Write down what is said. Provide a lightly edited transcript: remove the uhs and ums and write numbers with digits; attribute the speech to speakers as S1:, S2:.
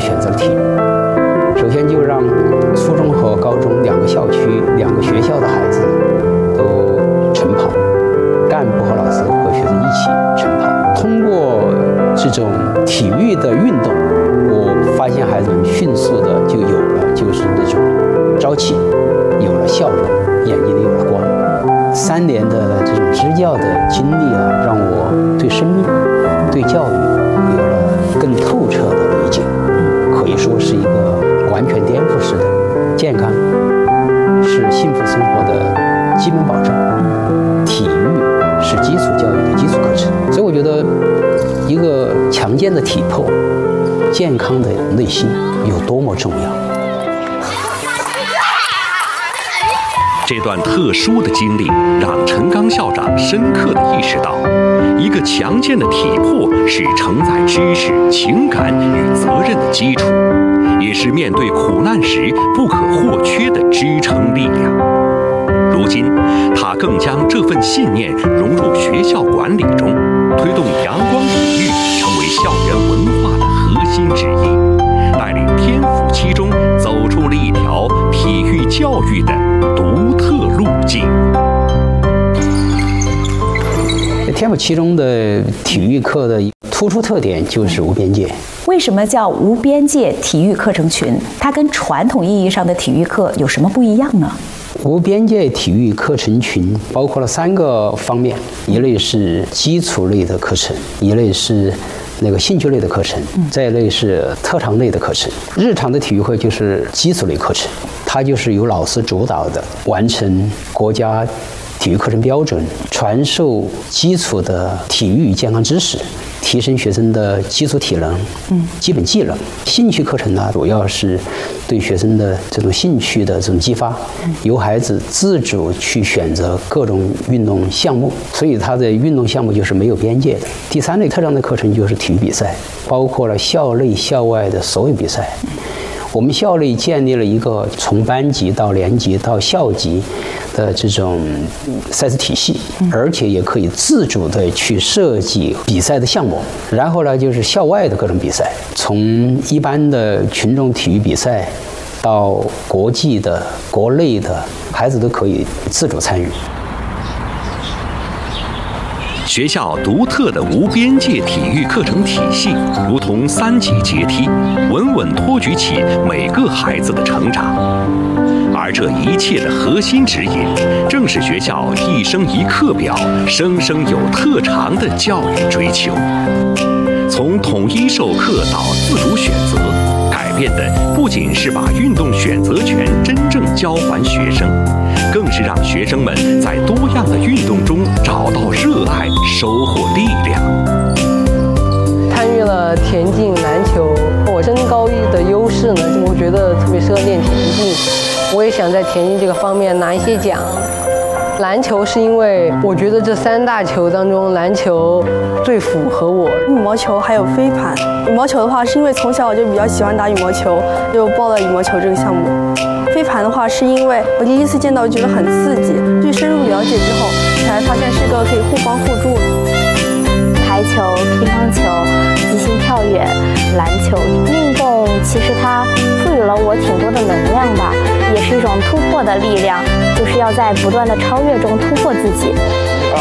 S1: 选择了体育。首先就让初中和高中2个校区、2个学校的孩子都晨跑，干部和老师和学生一起晨跑。通过这种体育的运动，我发现孩子们迅速的就有了就是那种朝气，有了笑容，眼睛里有了光。3年的这种支教的经历啊，让我对生命、对教育有了更透彻的理解。可以说是一个完全颠覆式的健康，是幸福生活的基本保障。体育是基础教育的基础课程，所以我觉得一个强健的体魄、健康的内心有多么重要。
S2: 这段特殊的经历让陈刚校长深刻地意识到，一个强健的体魄是承载知识、情感与责任的基础，也是面对苦难时不可或缺的支撑力量。如今，他更将这份信念融入学校管理中，推动阳光体育成为校园文化的核心之一，带领天府七中走出了一条体育教育的独特路径。
S1: 天府七中的体育课的突出特点就是无边界。
S3: 为什么叫无边界体育课程群？它跟传统意义上的体育课有什么不一样呢？
S1: 无边界体育课程群包括了3个方面，一类是基础类的课程，一类是那个兴趣类的课程，再一类是特长类的课程。日常的体育课就是基础类课程，它就是由老师主导的，完成国家体育课程标准，传授基础的体育健康知识，提升学生的基础体能、基本技能。兴趣课程呢，主要是对学生的这种兴趣的这种激发，由孩子自主去选择各种运动项目，所以它的运动项目就是没有边界的。第3类特长的课程就是体育比赛，包括了校内校外的所有比赛。我们校内建立了一个从班级到年级到校级的这种赛事体系，而且也可以自主的去设计比赛的项目。然后呢，就是校外的各种比赛，从一般的群众体育比赛到国际的、国内的，孩子都可以自主参与。
S2: 学校独特的无边界体育课程体系，如同3级阶梯，稳稳托举起每个孩子的成长。而这一切的核心指引，正是学校一生一课表、生生有特长的教育追求。从统一授课到自主选择，改变的不仅是把运动选择权真正交还学生，更是让学生们在多样的运动中找到热爱，收获力量。
S4: 参与了田径、篮球，我身高的优势呢，我觉得特别适合练田径。我也想在田径这个方面拿一些奖。篮球是因为我觉得这3大球当中，篮球最符合我。
S5: 羽毛球还有飞盘。羽毛球的话，是因为从小我就比较喜欢打羽毛球，就报了羽毛球这个项目。飞盘的话，是因为我第一次见到觉得很刺激，最深入了解之后，才发现是个可以互帮互助。
S6: 排球、乒乓球、极限跳远、篮球运动，其实它赋予了我挺多的能量吧，也是一种突破的力量，就是要在不断的超越中突破自己。